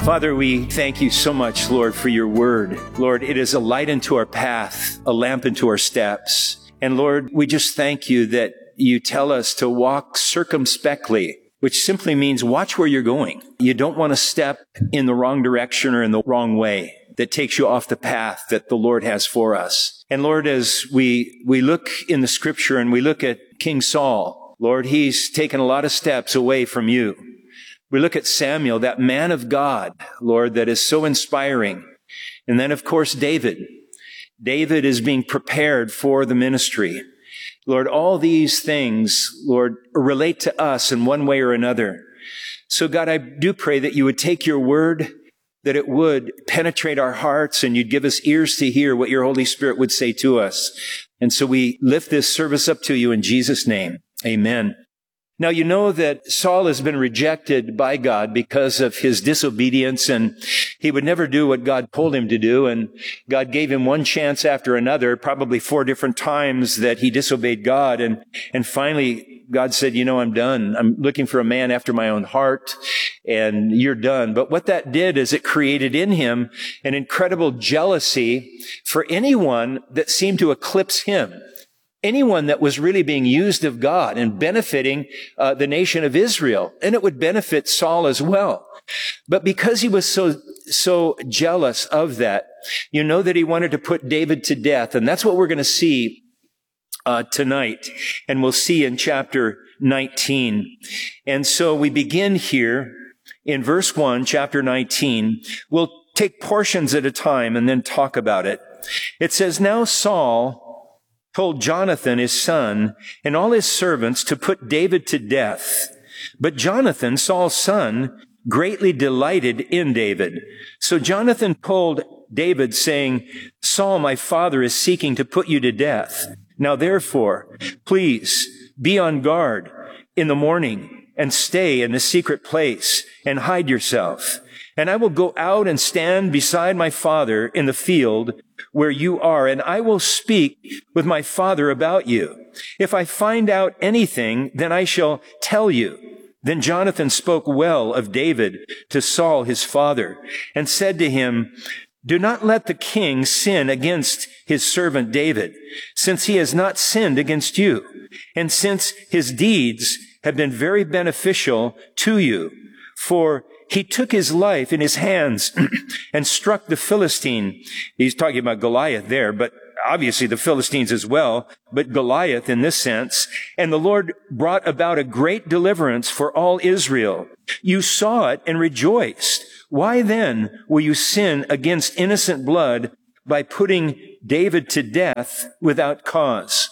Father, we thank you so much, Lord, for your word. Lord, it is a light unto our path, a lamp unto our steps. And Lord, we just thank you that you tell us to walk circumspectly, which simply means watch where you're going. You don't want to step in the wrong direction or in the wrong way that takes you off the path that the Lord has for us. And Lord, as we look in the scripture and we look at King Saul, Lord, he's taken a lot of steps away from you. We look at Samuel, that man of God, Lord, that is so inspiring. And then, of course, David. David is being prepared for the ministry. Lord, all these things, Lord, relate to us in one way or another. So God, I do pray that you would take your word, that it would penetrate our hearts, and you'd give us ears to hear what your Holy Spirit would say to us. And so we lift this service up to you in Jesus' name. Amen. Now, you know that Saul has been rejected by God because of his disobedience, and he would never do what God told him to do. And God gave him one chance after another, probably 4 different times that he disobeyed God. And finally, God said, you know, I'm done. I'm looking for a man after my own heart, and you're done. But what that did is it created in him an incredible jealousy for anyone that seemed to eclipse him. Anyone that was really being used of God and benefiting the nation of Israel. And it would benefit Saul as well. But because he was so jealous of that, you know that he wanted to put David to death. And that's what we're going to see tonight. And we'll see in chapter 19. And so we begin here in verse 1, chapter 19. We'll take portions at a time and then talk about it. It says, now Saul told Jonathan, his son, and all his servants to put David to death. But Jonathan, Saul's son, greatly delighted in David. So Jonathan told David, saying, Saul, my father, is seeking to put you to death. Now therefore, please be on guard in the morning and stay in the secret place and hide yourself. And I will go out and stand beside my father in the field where you are, and I will speak with my father about you. If I find out anything, then I shall tell you. Then Jonathan spoke well of David to Saul his father, and said to him, do not let the king sin against his servant David, since he has not sinned against you, and since his deeds have been very beneficial to you. For he took his life in his hands and struck the Philistine. He's talking about Goliath there, but obviously the Philistines as well, but Goliath in this sense. And the Lord brought about a great deliverance for all Israel. You saw it and rejoiced. Why then will you sin against innocent blood by putting David to death without cause?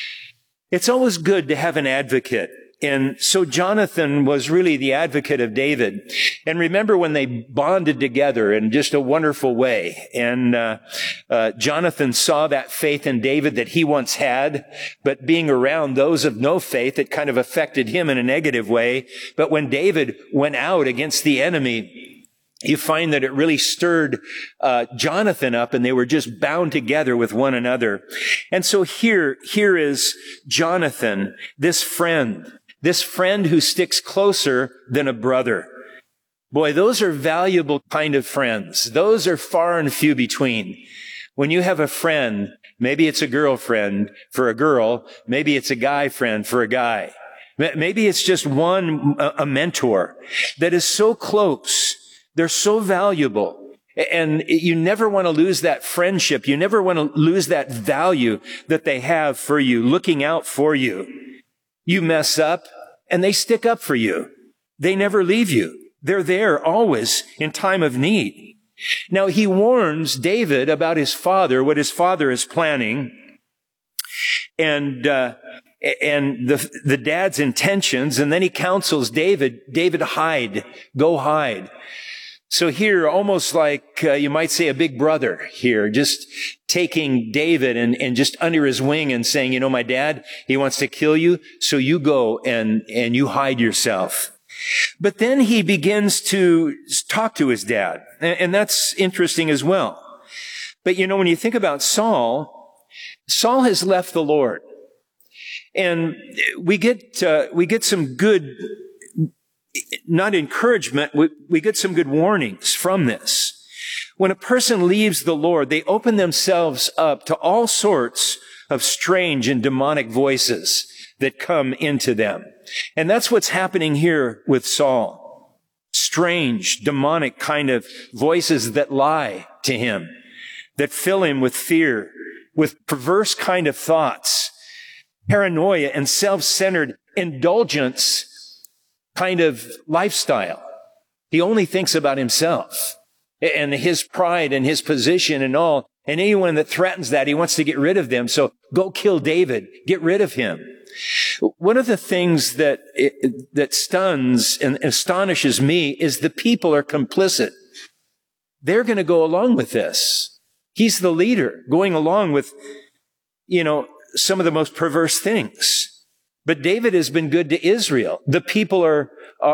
It's always good to have an advocate. And so Jonathan was really the advocate of David. And remember when they bonded together in just a wonderful way. And Jonathan saw that faith in David that he once had, but being around those of no faith, it kind of affected him in a negative way. But when David went out against the enemy, you find that it really stirred Jonathan up, and they were just bound together with one another. And so here is Jonathan, this friend who sticks closer than a brother. Boy, those are valuable kind of friends. Those are far and few between. When you have a friend, maybe it's a girlfriend for a girl, maybe it's a guy friend for a guy. Maybe it's just a mentor that is so close. They're so valuable. And you never want to lose that friendship. You never want to lose that value that they have for you, looking out for you. You mess up, and they stick up for you. They never leave you. They're there always in time of need. Now, he warns David about his father, what his father is planning, and the dad's intentions, and then he counsels David, hide, go hide. So here, almost like you might say a big brother here, just taking David and just under his wing and saying, you know, my dad, he wants to kill you, so you go and you hide yourself. But then he begins to talk to his dad, and that's interesting as well. But you know, when you think about Saul has left the Lord, and we get some good not encouragement, we get some good warnings from this. When a person leaves the Lord, they open themselves up to all sorts of strange and demonic voices that come into them. And that's what's happening here with Saul. Strange, demonic kind of voices that lie to him, that fill him with fear, with perverse kind of thoughts, paranoia and self-centered indulgence kind of lifestyle. He only thinks about himself and his pride and his position and all. And anyone that threatens that, he wants to get rid of them. So go kill David. Get rid of him. One of the things that stuns and astonishes me is the people are complicit. They're going to go along with this. He's the leader going along with, some of the most perverse things. But David has been good to Israel. The people are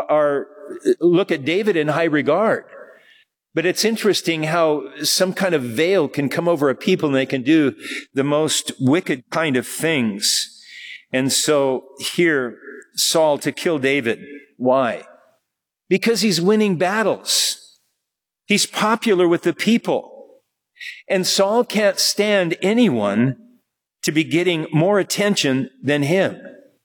look at David in high regard. But it's interesting how some kind of veil can come over a people and they can do the most wicked kind of things. And so here, Saul to kill David. Why? Because he's winning battles. He's popular with the people. And Saul can't stand anyone to be getting more attention than him.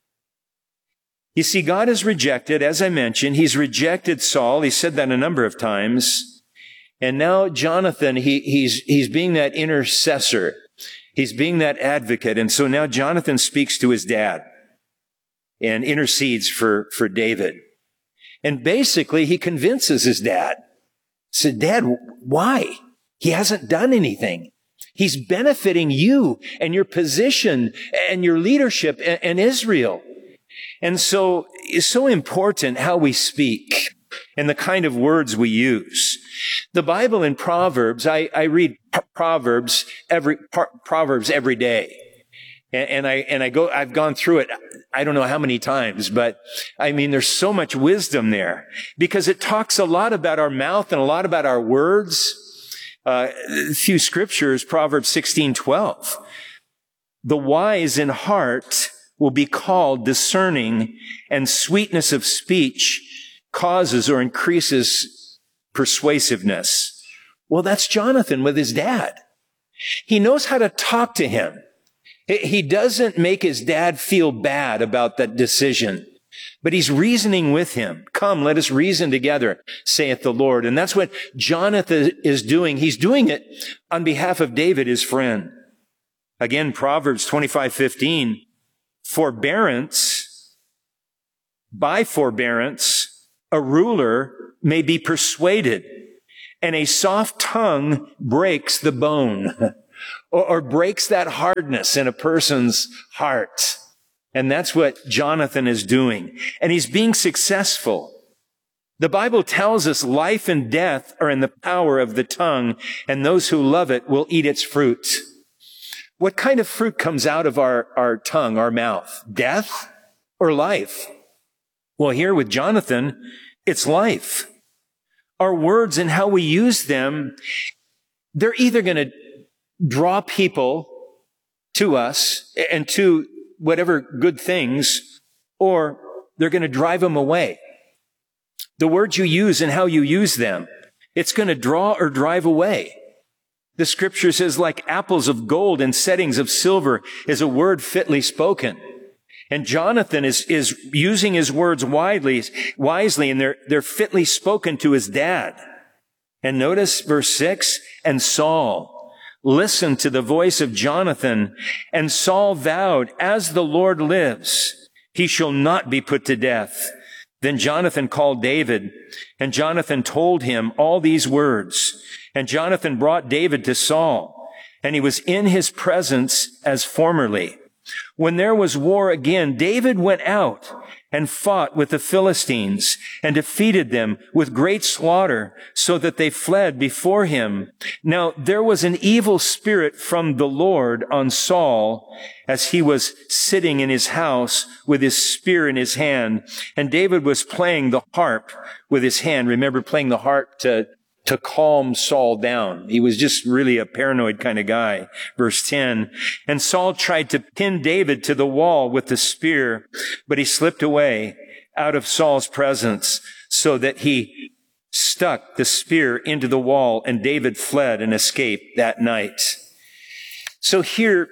You see, God has rejected, as I mentioned, he's rejected Saul. He said that a number of times. And now Jonathan, he's being that intercessor. He's being that advocate. And so now Jonathan speaks to his dad and intercedes for David. And basically he convinces his dad. Said, Dad, why? He hasn't done anything. He's benefiting you and your position and your leadership and Israel. And so it's so important how we speak and the kind of words we use. The Bible in Proverbs, I read Proverbs every day. And I've gone through it, I don't know how many times, but I mean, there's so much wisdom there because it talks a lot about our mouth and a lot about our words. A few scriptures, Proverbs 16:12. The wise in heart will be called discerning, and sweetness of speech causes or increases persuasiveness. Well, that's Jonathan with his dad. He knows how to talk to him. He doesn't make his dad feel bad about that decision, but he's reasoning with him. Come, let us reason together, saith the Lord. And that's what Jonathan is doing. He's doing it on behalf of David, his friend. Again, Proverbs 25:15, by forbearance, a ruler may be persuaded, and a soft tongue breaks the bone or breaks that hardness in a person's heart. And that's what Jonathan is doing. And he's being successful. The Bible tells us life and death are in the power of the tongue, and those who love it will eat its fruit. What kind of fruit comes out of our tongue, our mouth? Death or life? Well, here with Jonathan, it's life. Our words and how we use them, they're either going to draw people to us and to whatever good things, or they're going to drive them away. The words you use and how you use them, it's going to draw or drive away. The scripture says, like apples of gold and settings of silver is a word fitly spoken. And Jonathan is using his words wisely, and they're fitly spoken to his dad. And notice verse 6, and Saul listened to the voice of Jonathan, and Saul vowed, as the Lord lives, he shall not be put to death. Then Jonathan called David, and Jonathan told him all these words. And Jonathan brought David to Saul, and he was in his presence as formerly. When there was war again, David went out and fought with the Philistines and defeated them with great slaughter, so that they fled before him. Now there was an evil spirit from the Lord on Saul as he was sitting in his house with his spear in his hand, and David was playing the harp with his hand. Remember, playing the harp to calm Saul down. He was just really a paranoid kind of guy. Verse 10, and Saul tried to pin David to the wall with the spear, but he slipped away out of Saul's presence so that he stuck the spear into the wall, and David fled and escaped that night. So here,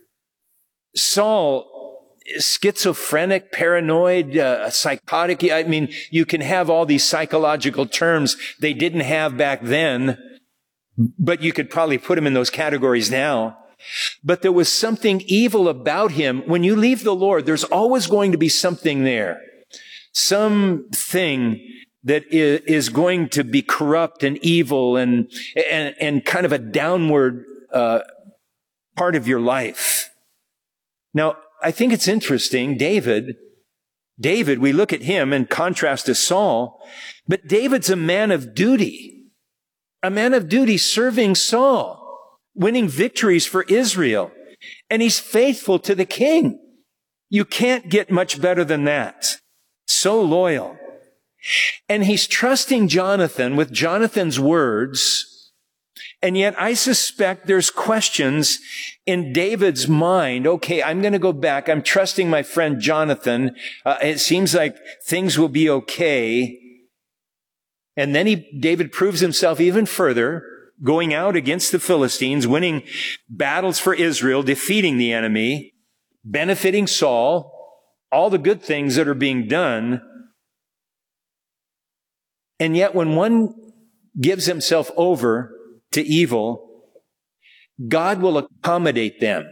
Saul, schizophrenic, paranoid, psychotic. I mean, you can have all these psychological terms they didn't have back then, but you could probably put him in those categories now. But there was something evil about him. When you leave the Lord, there's always going to be something there. Something that is going to be corrupt and evil and kind of a downward part of your life. Now, I think it's interesting, David, we look at him in contrast to Saul, but David's a man of duty serving Saul, winning victories for Israel, and he's faithful to the king. You can't get much better than that. So loyal. And he's trusting Jonathan with Jonathan's words. And yet I suspect there's questions in David's mind. Okay, I'm going to go back. I'm trusting my friend Jonathan. It seems like things will be okay. And then David proves himself even further, going out against the Philistines, winning battles for Israel, defeating the enemy, benefiting Saul, all the good things that are being done. And yet when one gives himself over to evil, God will accommodate them.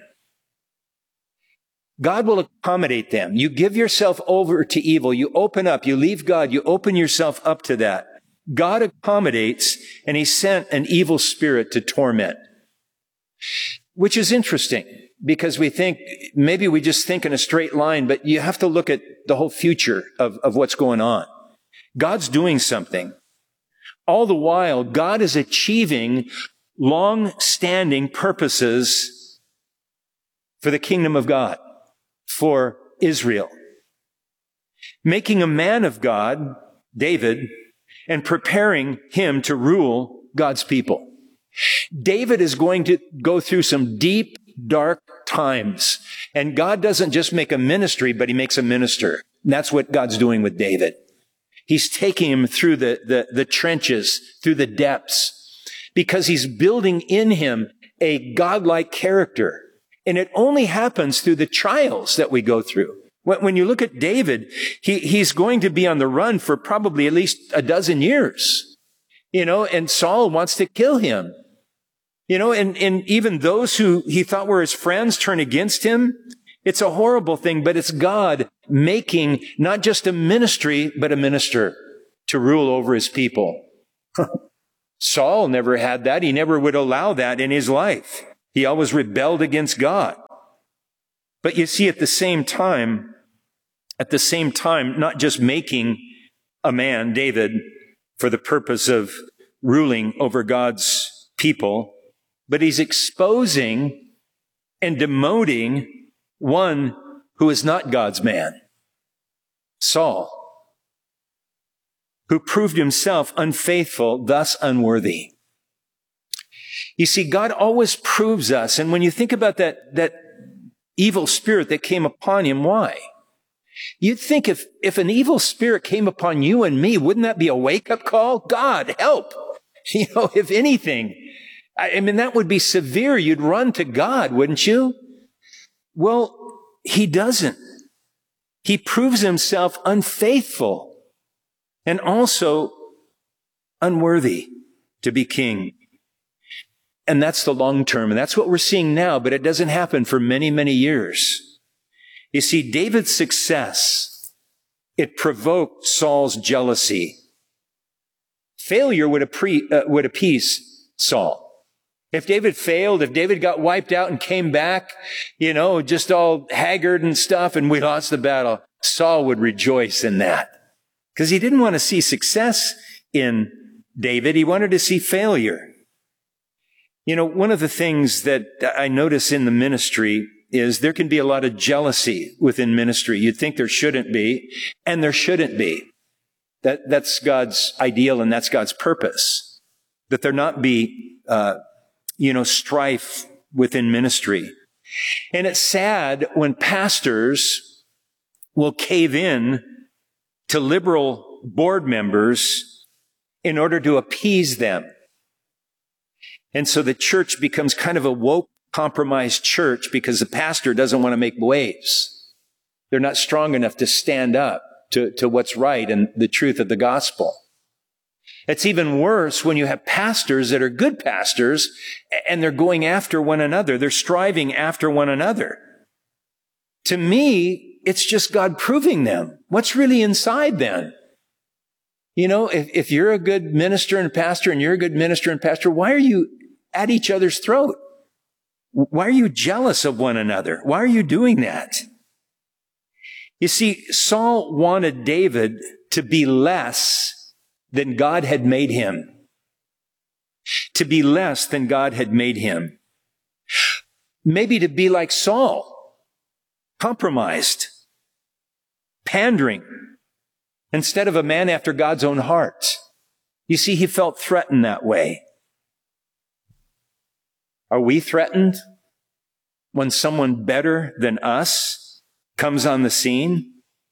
God will accommodate them. You give yourself over to evil. You open up. You leave God. You open yourself up to that. God accommodates, and he sent an evil spirit to torment. Which is interesting, because we think, maybe we just think in a straight line, but you have to look at the whole future of what's going on. God's doing something. All the while, God is achieving long-standing purposes for the kingdom of God, for Israel. Making a man of God, David, and preparing him to rule God's people. David is going to go through some deep, dark times. And God doesn't just make a ministry, but he makes a minister. And that's what God's doing with David. He's taking him through the trenches, through the depths, because he's building in him a godlike character. And it only happens through the trials that we go through. When you look at David, he's going to be on the run for probably at least a dozen years, and Saul wants to kill him, and even those who he thought were his friends turn against him. It's a horrible thing, but it's God making not just a ministry, but a minister to rule over his people. Saul never had that. He never would allow that in his life. He always rebelled against God. But you see, at the same time, not just making a man, David, for the purpose of ruling over God's people, but he's exposing and demoting one who is not God's man, Saul, who proved himself unfaithful, thus unworthy. You see, God always proves us, and when you think about that evil spirit that came upon him, why? You'd think if an evil spirit came upon you and me, wouldn't that be a wake-up call? God, help! If anything. I mean, that would be severe. You'd run to God, wouldn't you? Well, he doesn't. He proves himself unfaithful and also unworthy to be king. And that's the long term. And that's what we're seeing now, but it doesn't happen for many, many years. You see, David's success, it provoked Saul's jealousy. Failure would appease Saul. If David failed, if David got wiped out and came back, just all haggard and stuff, and we lost the battle, Saul would rejoice in that. Because he didn't want to see success in David. He wanted to see failure. One of the things that I notice in the ministry is there can be a lot of jealousy within ministry. You'd think there shouldn't be, and there shouldn't be. That's God's ideal, and that's God's purpose. That there not be strife within ministry. And it's sad when pastors will cave in to liberal board members in order to appease them. And so the church becomes kind of a woke, compromised church because the pastor doesn't want to make waves. They're not strong enough to stand up to what's right and the truth of the gospel. It's even worse when you have pastors that are good pastors and they're going after one another. They're striving after one another. To me, it's just God proving them. What's really inside then? You know, if you're a good minister and pastor and you're a good minister and pastor, why are you at each other's throat? Why are you jealous of one another? Why are you doing that? You see, Saul wanted David to be less than God had made him. To be less than God had made him. Maybe to be like Saul, compromised, pandering, instead of a man after God's own heart. You see, he felt threatened that way. Are we threatened when someone better than us comes on the scene?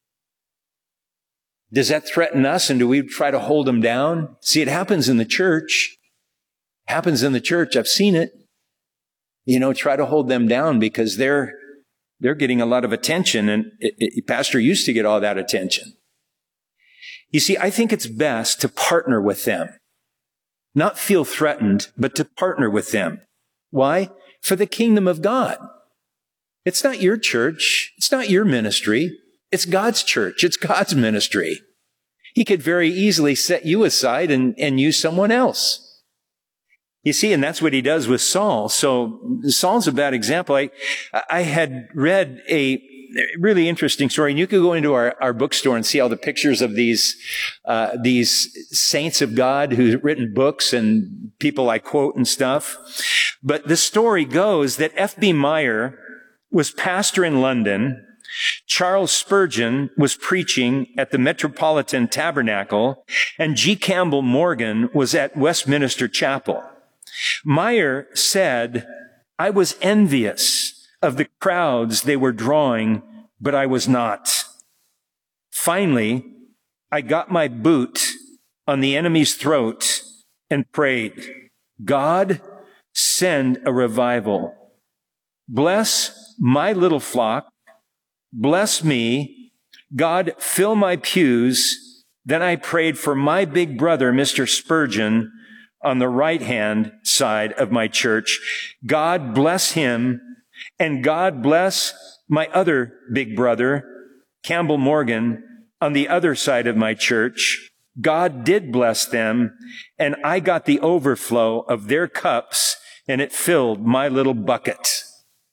Does that threaten us, and do we try to hold them down? See, it happens in the church. It happens in the church. I've seen it. You know, try to hold them down because they're getting a lot of attention, and pastor used to get all that attention. You see, I think it's best to partner with them. Not feel threatened, but to partner with them. Why? For the kingdom of God. It's not your church. It's not your ministry. It's God's church. It's God's ministry. He could very easily set you aside and use someone else. You see, and that's what he does with Saul. So Saul's a bad example. I had read a really interesting story, and you could go into our bookstore and see all the pictures of these saints of God who've written books and people I quote and stuff. But the story goes that F.B. Meyer was pastor in London. Charles Spurgeon was preaching at the Metropolitan Tabernacle, and G. Campbell Morgan was at Westminster Chapel. Meyer said, "I was envious of the crowds they were drawing, but I was not. Finally, I got my boot on the enemy's throat and prayed, 'God, send a revival. Bless my little flock. Bless me. God, fill my pews.' Then I prayed for my big brother, Mr. Spurgeon, on the right-hand side of my church. God bless him, and God bless my other big brother, Campbell Morgan, on the other side of my church. God did bless them, and I got the overflow of their cups, and it filled my little bucket."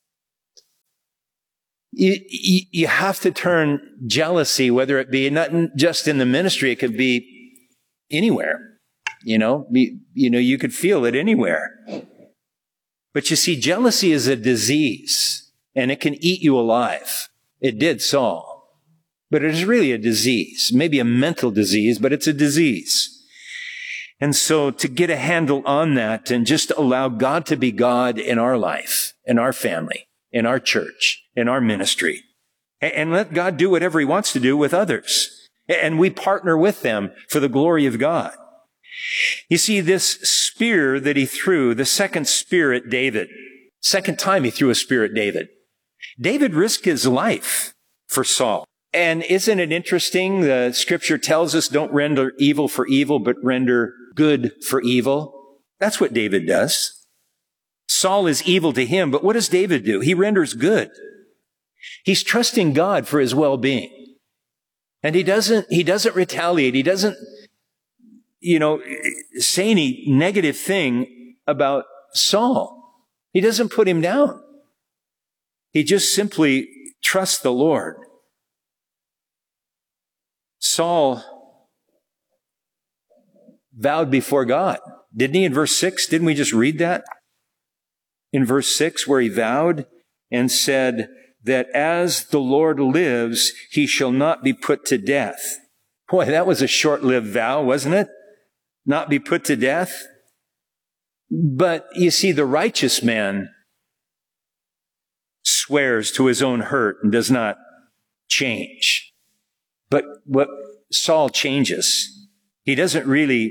You have to turn jealousy, whether it be not just in the ministry, it could be anywhere. You could feel it anywhere. But you see, jealousy is a disease, and it can eat you alive. It did Saul. But it is really a disease, maybe a mental disease, but it's a disease. And so to get a handle on that and just allow God to be God in our life, in our family, in our church, in our ministry, and let God do whatever he wants to do with others. And we partner with them for the glory of God. You see, this spear that he threw, the second spear at David, second time he threw a spear at David. David risked his life for Saul. And isn't it interesting? The scripture tells us don't render evil for evil, but render good for evil. That's what David does. Saul is evil to him, but what does David do? He renders good. He's trusting God for his well-being. And he doesn't retaliate. He doesn't, say any negative thing about Saul. He doesn't put him down. He just simply trusts the Lord. Saul vowed before God, didn't he, in verse 6? Didn't we just read that? In verse 6, where he vowed and said that as the Lord lives, he shall not be put to death. Boy, that was a short-lived vow, wasn't it? Not be put to death. But you see, the righteous man swears to his own hurt and does not change. But what Saul changes. He doesn't really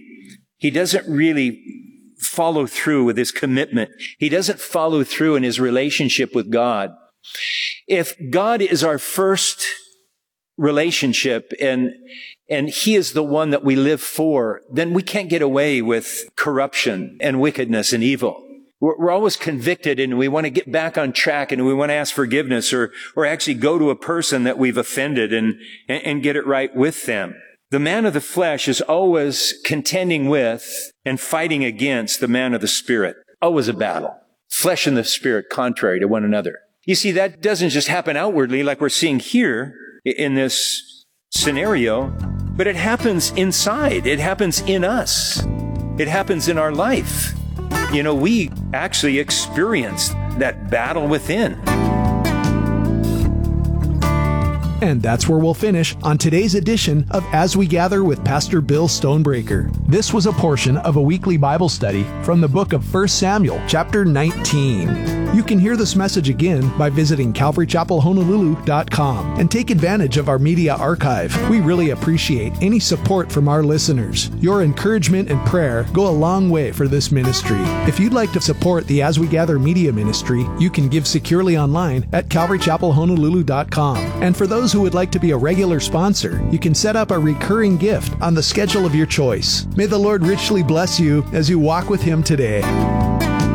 follow through with his commitment. He doesn't follow through in his relationship with God. If God is our first relationship and he is the one that we live for, then we can't get away with corruption and wickedness and evil. We're always convicted and we want to get back on track and we want to ask forgiveness or actually go to a person that we've offended and get it right with them. The man of the flesh is always contending with and fighting against the man of the spirit. Always a battle. Flesh and the spirit contrary to one another. You see, that doesn't just happen outwardly like we're seeing here in this scenario, but it happens inside. It happens in us. It happens in our life. You know, we actually experience that battle within. And that's where we'll finish on today's edition of As We Gather with Pastor Bill Stonebreaker. This was a portion of a weekly Bible study from the book of 1 Samuel, chapter 19. You can hear this message again by visiting CalvaryChapelHonolulu.com and take advantage of our media archive. We really appreciate any support from our listeners. Your encouragement and prayer go a long way for this ministry. If you'd like to support the As We Gather media ministry, you can give securely online at CalvaryChapelHonolulu.com. And for those who would like to be a regular sponsor, you can set up a recurring gift on the schedule of your choice. May the Lord richly bless you as you walk with Him today.